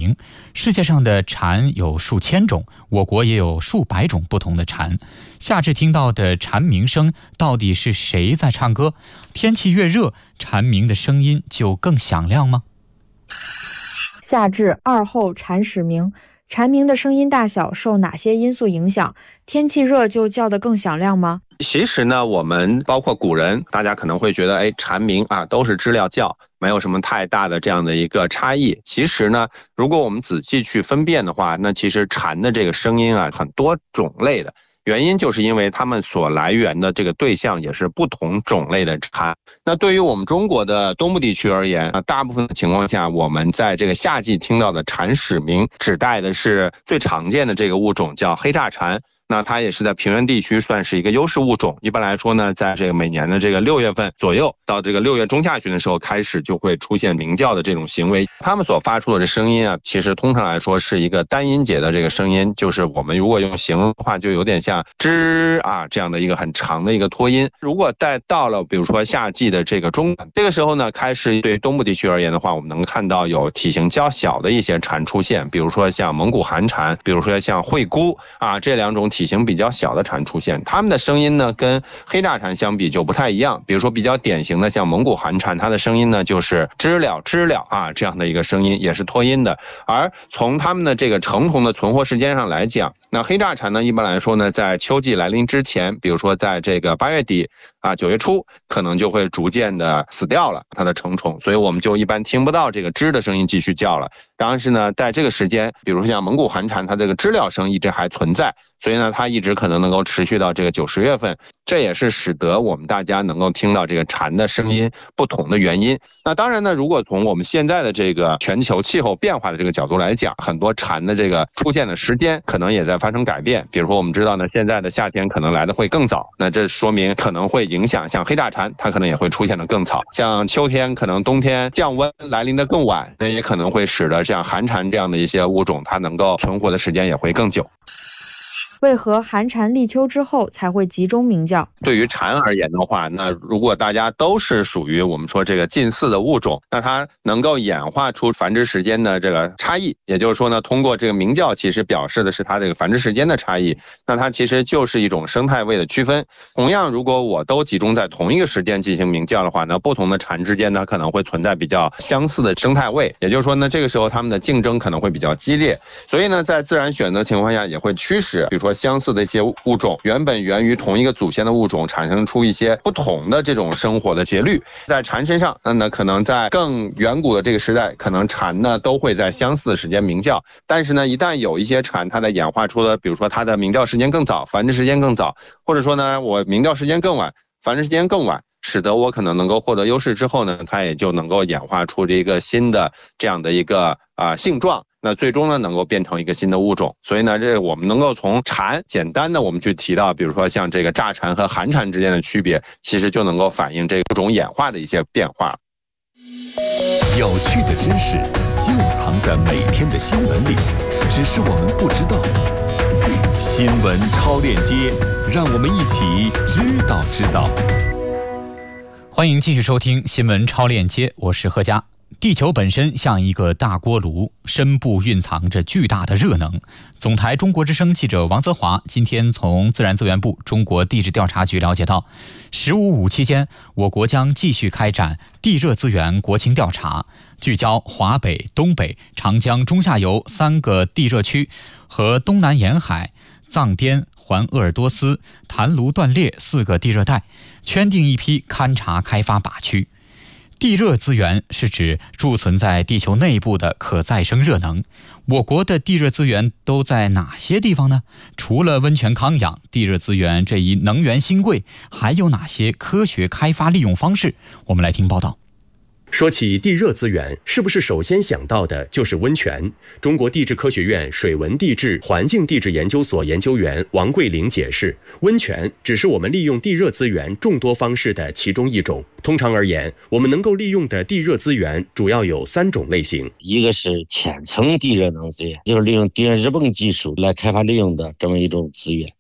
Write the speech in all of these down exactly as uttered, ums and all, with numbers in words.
明。世界上的蝉有数千种，我国也有数百种不同的蝉。夏至听到的蝉鸣声，到底是谁在唱歌？天气越热，蝉鸣的声音就更响亮吗？ 夏至二后蝉始鸣，蝉鸣的声音大小受哪些因素影响？天气热就叫得更响亮吗？ 其实呢，我们包括古人，大家可能会觉得，哎，蝉鸣啊都是知了叫，没有什么太大的这样的一个差异。其实呢，如果我们仔细去分辨的话，那其实蝉的这个声音啊，很多种类的。原因就是因为它们所来源的这个对象也是不同种类的蝉。那对于我们中国的东部地区而言，大部分的情况下，我们在这个夏季听到的蝉始鸣，指代的是最常见的这个物种，叫黑炸蝉。那它也是在平原地区算是一个优势物种。一般来说呢，在这个每年的这个六月份左右到这个六月中下旬的时候开始就会出现鸣叫的这种行为。它们所发出的这声音啊，其实通常来说是一个单音节的这个声音，就是我们如果用形容的话，就有点像吱啊这样的一个很长的一个拖音。如果再到了比如说夏季的这个中段，这个时候呢，开始对东部地区而言的话，我们能看到有体型较小的一些蝉出现，比如说像蒙古寒蝉，比如说像惠姑啊这两种体型比较小的蝉出现，它们的声音呢跟黑炸蝉相比就不太一样。比如说比较典型的像蒙古寒蝉，它的声音呢就是知了知了啊这样的一个声音，也是拖音的。而从它们的这个成虫的存活时间上来讲，那黑炸蝉呢一般来说呢，在秋季来临之前，比如说在这个八月底啊九月初，可能就会逐渐的死掉了它的成虫，所以我们就一般听不到这个知的声音继续叫了。但是呢，在这个时间，比如说像蒙古寒蝉，它这个知了声一直还存在，所以呢，它一直可能能够持续到这个九十月份，这也是使得我们大家能够听到这个蝉的声音不同的原因。那当然呢，如果从我们现在的这个全球气候变化的这个角度来讲，很多蝉的这个出现的时间可能也在发生改变。比如说我们知道呢，现在的夏天可能来的会更早，那这说明可能会影响像黑炸蝉，它可能也会出现的更早。像秋天可能冬天降温来临的更晚，那也可能会使得像寒蝉这样的一些物种，它能够存活的时间也会更久。 为何寒蝉立秋之后才会集中鸣叫？ 对于蝉而言的话，那如果大家都是属于我们说这个近似的物种，那它能够演化出繁殖时间的这个差异，也就是说呢，通过这个鸣叫其实表示的是它这个繁殖时间的差异，那它其实就是一种生态位的区分。同样，如果我都集中在同一个时间进行鸣叫的话，那不同的蝉之间呢可能会存在比较相似的生态位，也就是说呢，这个时候它们的竞争可能会比较激烈。所以呢，在自然选择情况下也会驱使，比如说相似的一些物种原本源于同一个祖先的物种产生出一些不同的这种生活的节律。在蝉身上，那呢可能在更远古的这个时代，可能蝉呢都会在相似的时间鸣叫，但是呢一旦有一些蝉它的演化出了，比如说它的鸣叫时间更早，繁殖时间更早，或者说呢我鸣叫时间更晚，繁殖时间更晚，使得我可能能够获得优势之后呢，它也就能够演化出这个新的这样的一个啊、呃、性状，那最终呢能够变成一个新的物种。所以呢，这我们能够从蝉简单的我们去提到，比如说像这个炸蝉和寒蝉之间的区别，其实就能够反映这个物种演化的一些变化。 有趣的知识就藏在每天的新闻里，只是我们不知道。新闻超链接，让我们一起知道知道。 欢迎继续收听新闻超链接，我是何佳。地球本身像一个大锅炉，深部蕴藏着巨大的热能。总台中国之声记者王泽华今天从自然资源部中国地质调查局了解到，十五五期间，我国将继续开展地热资源国情调查，聚焦华北、东北、长江中下游三个地热区和东南沿海、藏滇、环鄂尔多斯、坛卢断裂四个地热带，圈定一批勘察开发靶区。地热资源是指贮存在地球内部的可再生热能。我国的地热资源都在哪些地方呢？除了温泉康养，地热资源这一能源新贵还有哪些科学开发利用方式？我们来听报道。 说起地热资源，是不是首先想到的就是温泉？中国地质科学院水文地质环境地质研究所研究员王桂玲解释，温泉只是我们利用地热资源众多方式的其中一种。通常而言，我们能够利用的地热资源主要有三种类型。 一个是浅层地热能资源，就是利用地热热泵技术来开发利用的这么一种资源。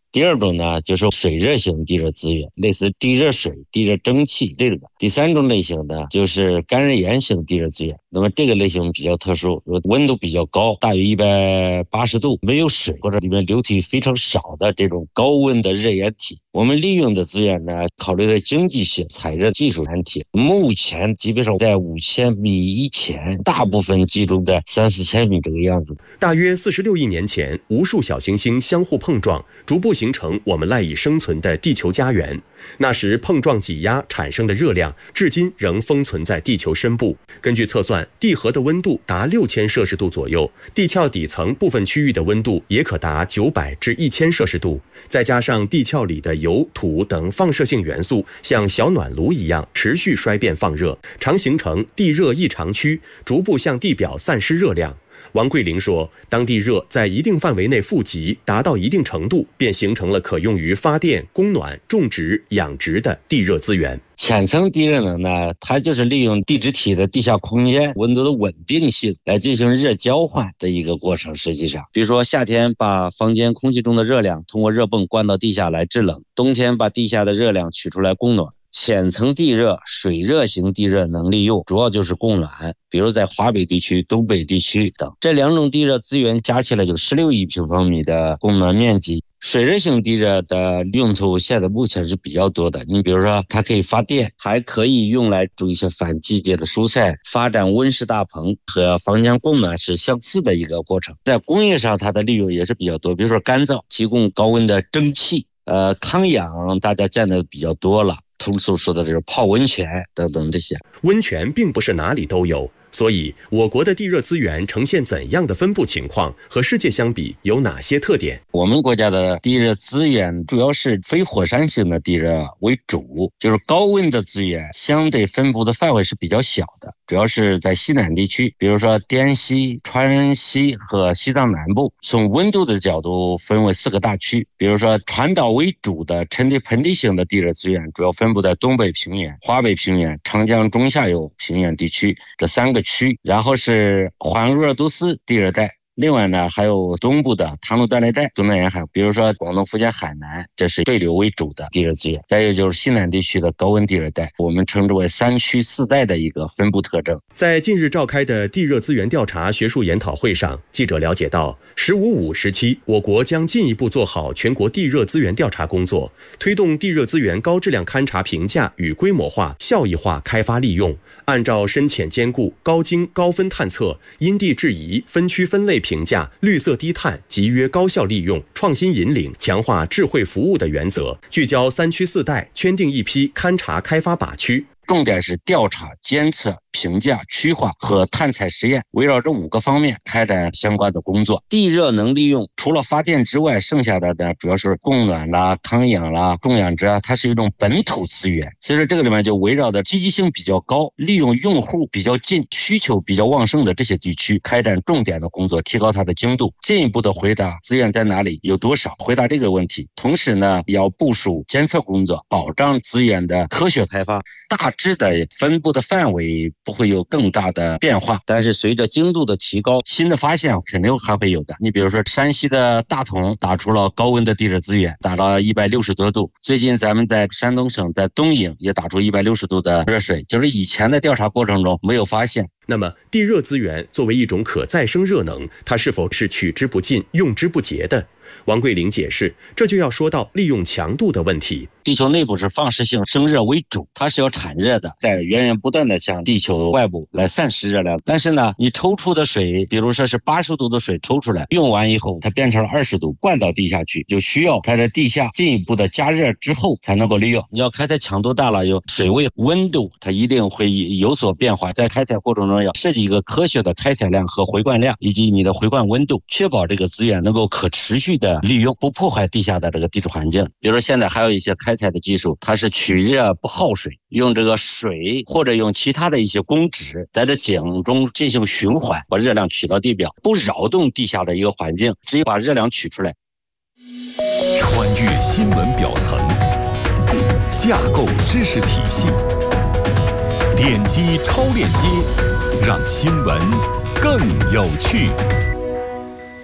第二种呢，就是水热型地热资源，类似地热水、地热蒸汽这个。第三种类型呢，就是干热岩型地热资源。那么这个类型比较特殊，温度比较高，大于一百八十度，没有水或者里面流体非常少的这种高温的热岩体。我们利用的资源呢，考虑的经济性、采热技术难题。目前基本上在五千米以前，大部分集中在三四千米这个样子。 大约四十六亿年前，无数小行星相互碰撞，逐步形成我们赖以生存的地球家园。那时碰撞挤压产生的热量，至今仍封存在地球深部。根据测算，地核的温度达六千摄氏度左右，地壳底层部分区域的温度也可达九百至一千摄氏度。再加上地壳里的油、土等放射性元素像小暖炉一样持续衰变放热，常形成地热异常区，逐步向地表散失热量。王桂玲说，当地热在一定范围内富集，达到一定程度，便形成了可用于发电、供暖、种植、养殖的地热资源。 浅层地热能呢，它就是利用地质体的地下空间温度的稳定性来进行热交换的一个过程。实际上，比如说夏天把房间空气中的热量通过热泵灌到地下来制冷，冬天把地下的热量取出来供暖。浅层地热、水热型地热能利用主要就是供暖，比如在华北地区、东北地区等，这两种地热资源加起来就十六亿平方米的供暖面积。水热型地热的用途现在目前是比较多的，你比如说它可以发电，还可以用来种一些反季节的蔬菜，发展温室大棚，和房间供暖是相似的一个过程。在工业上它的利用也是比较多，比如说干燥，提供高温的蒸汽，呃，康养大家见的比较多了，通俗说的就是泡温泉等等这些。 温泉并不是哪里都有，所以我国的地热资源呈现怎样的分布情况，和世界相比有哪些特点？ 我们国家的地热资源主要是非火山型的地热为主，就是高温的资源相对分布的范围是比较小的，主要是在西南地区，比如说滇西、川西和西藏南部。从温度的角度分为四个大区，比如说传导为主的沉地盆地型的地热资源主要分布在东北平原、华北平原、长江中下游平原地区这三个区，然后是环鄂尔多斯地热带。另外呢，还有东部的唐努断裂带、东南沿海，比如说广东、福建、海南，这是对流为主的地热资源。再有就是西南地区的高温地热带，我们称之为三区四带的一个分布特征。 在近日召开的地热资源调查学术研讨会上，记者了解到，十五五时期，我国将进一步做好全国地热资源调查工作，推动地热资源高质量勘查评价与规模化、效益化开发利用，按照深浅兼顾、高精高分探测、因地制宜、分区分类评价、绿色低碳、集约高效利用、创新引领、强化智慧服务的原则，聚焦三区四带，圈定一批勘查开发靶区。 重点是调查、监测、评价、区划和探采实验，围绕这五个方面开展相关的工作。地热能利用除了发电之外，剩下的呢主要是供暖啦、康养啦、种养殖啊，它是一种本土资源。所以说这个里面就围绕着积极性比较高、利用用户比较近、需求比较旺盛的这些地区开展重点的工作，提高它的精度，进一步的回答资源在哪里、有多少，回答这个问题。同时呢，要部署监测工作，保障资源的科学开发。大致的分布的范围不会有更大的变化，但是随着精度的提高，新的发现肯定还会有的。你比如说山西的大同打出了高温的地热资源，达到一百六十多度。最近咱们在山东省在东营也打出一百六十度的热水，就是以前的调查过程中没有发现。 那么地热资源作为一种可再生热能，它是否是取之不尽、用之不竭的？王桂玲解释，这就要说到利用强度的问题。 地球内部是放射性生热为主，它是要产热的，在源源不断的向地球外部来散失热量。但是呢，你抽出的水，比如说是八十度的水抽出来，用完以后它变成了二十度，灌到地下去，就需要它在地下进一步的加热之后才能够利用。你要开采强度大了，有水位、温度，它一定会有所变化。在开采过程中要设计一个科学的开采量和回灌量，以及你的回灌温度，确保这个资源能够可持续的利用，不破坏地下的这个地质环境。比如说现在还有一些开采的技术，它是取热不耗水，用这个水或者用其他的一些公脂在这井中进行循环，把热量取到地表，不扰动地下的一个环境，直接把热量取出来。 穿越新闻表层，架构知识体系，点击超链接，让新闻更有趣。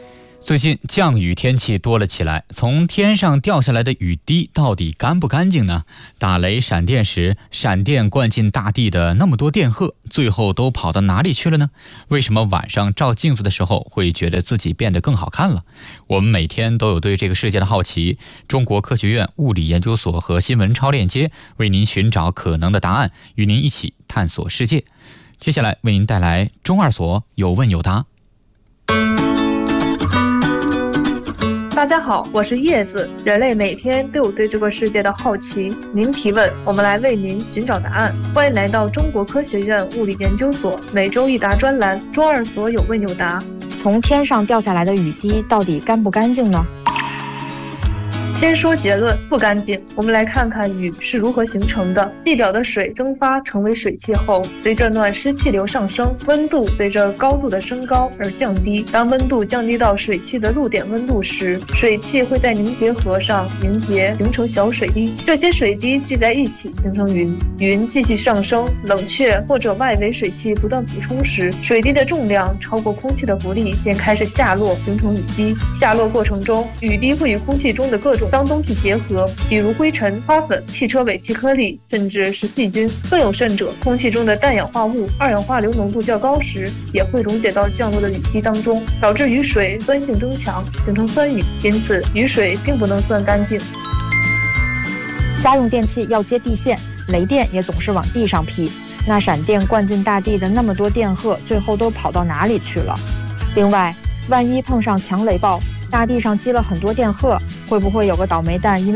最近降雨天气多了起来，从天上掉下来的雨滴到底干不干净呢？打雷闪电时，闪电灌进大地的那么多电荷，最后都跑到哪里去了呢？为什么晚上照镜子的时候会觉得自己变得更好看了？我们每天都有对这个世界的好奇，中国科学院物理研究所和新闻超链接为您寻找可能的答案，与您一起探索世界。接下来为您带来中二所有问有答。 大家好，我是叶子。人类每天都有对这个世界的好奇，您提问，我们来为您寻找答案。欢迎来到中国科学院物理研究所每周一答专栏，中二所有问有答。 从天上掉下来的雨滴到底干不干净呢？ 先说结论，不干净。我们来看看雨是如何形成的。地表的水蒸发成为水汽后，随着暖湿气流上升，温度随着高度的升高而降低。当温度降低到水汽的露点温度时，水汽会在凝结核上凝结，形成小水滴。这些水滴聚在一起形成云。云继续上升，冷却或者外围水汽不断补充时，水滴的重量超过空气的浮力，便开始下落，形成雨滴。下落过程中，雨滴会与空气中的各种脏东西结合，比如灰尘、花粉、汽车尾气颗粒，甚至是细菌。更有甚者，空气中的氮氧化物、二氧化硫浓度较高时，也会溶解到降落的雨滴当中，导致雨水酸性增强，形成酸雨。因此，雨水并不能算干净。 家用电器要接地线，雷电也总是往地上劈。那闪电灌进大地的那么多电荷，最后都跑到哪里去了？另外，万一碰上强雷暴，大地上积了很多电荷，会不会有个倒霉蛋因为